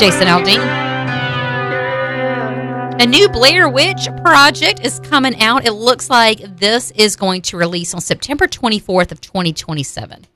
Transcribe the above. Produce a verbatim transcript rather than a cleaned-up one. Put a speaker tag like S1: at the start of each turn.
S1: Jason Aldean. A new Blair Witch Project is coming out. It looks like this is going to release on September twenty-fourth of twenty twenty-seven.